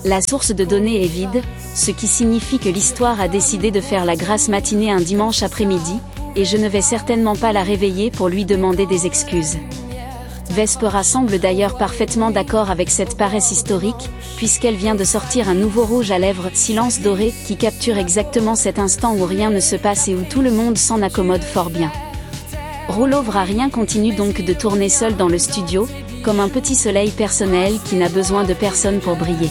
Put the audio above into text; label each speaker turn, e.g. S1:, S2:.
S1: La source de données est vide, ce qui signifie que l'histoire a décidé de faire la grasse matinée un dimanche après-midi, et je ne vais certainement pas la réveiller pour lui demander des excuses. Vespera semble d'ailleurs parfaitement d'accord avec cette paresse historique, puisqu'elle vient de sortir un nouveau rouge à lèvres, Silence doré, qui capture exactement cet instant où rien ne se passe et où tout le monde s'en accommode fort bien. Rouleau Vrarien continue donc de tourner seul dans le studio, comme un petit soleil personnel qui n'a besoin de personne pour briller.